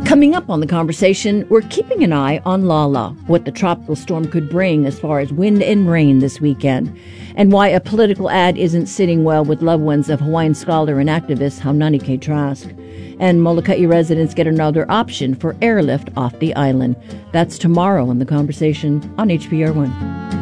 Coming up on The Conversation, we're keeping an eye on Lala, what the tropical storm could bring as far as wind and rain this weekend, and why a political ad isn't sitting well with loved ones of Hawaiian scholar and activist Haunani K. Trask. And Molokai residents get another option for airlift off the island. That's tomorrow on The Conversation on HPR1.